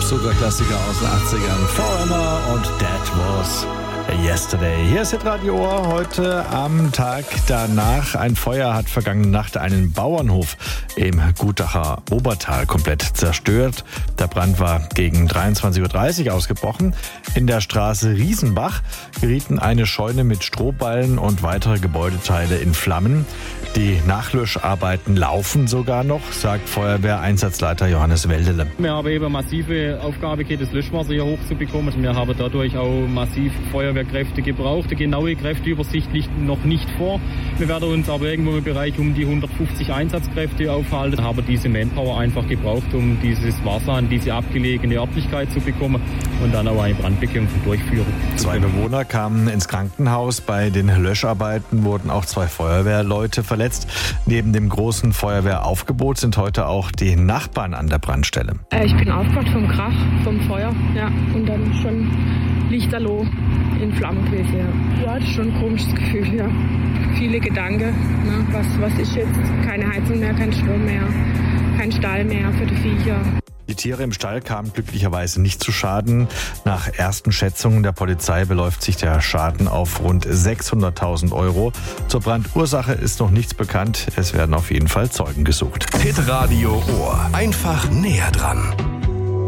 Superklassiker aus den 80ern. Foreigner und That Was Yesterday. Hier ist Hitradio Ohr. Heute am Tag danach. Ein Feuer hat vergangene Nacht einen Bauernhof im Gutacher Obertal komplett zerstört. Der Brand war gegen 23.30 Uhr ausgebrochen. In der Straße Riesenbach gerieten eine Scheune mit Strohballen und weitere Gebäudeteile in Flammen. Die Nachlöscharbeiten laufen sogar noch, sagt Feuerwehreinsatzleiter Johannes Weldele. Wir haben eben massive Aufgabe gehabt, das Löschwasser hier hochzubekommen. Wir haben dadurch auch massiv Feuerwehrkräfte gebraucht. Die genaue Kräfteübersicht liegt noch nicht vor. Wir werden uns aber irgendwo im Bereich um die 150 Einsatzkräfte aufhalten, haben diese Manpower einfach gebraucht, um dieses Wasser an diese abgelegene Örtlichkeit zu bekommen und dann auch eine Brandbekämpfung durchführen. 2 Bewohner kamen ins Krankenhaus. Bei den Löscharbeiten wurden auch 2 Feuerwehrleute verletzt. Neben dem großen Feuerwehraufgebot sind heute auch die Nachbarn an der Brandstelle. Ich bin aufgewacht vom Krach, vom Feuer, ja, und dann schon lichterloh in Flammen gewesen. Ja, das ist schon ein komisches Gefühl, ja. Viele Gedanken, ne? Was ist jetzt? Keine Heizung mehr, kein Strom mehr, kein Stall mehr für die Viecher. Die Tiere im Stall kamen glücklicherweise nicht zu Schaden. Nach ersten Schätzungen der Polizei beläuft sich der Schaden auf rund 600.000 Euro. Zur Brandursache ist noch nichts bekannt. Es werden auf jeden Fall Zeugen gesucht. Hitradio Ohr. Einfach näher dran.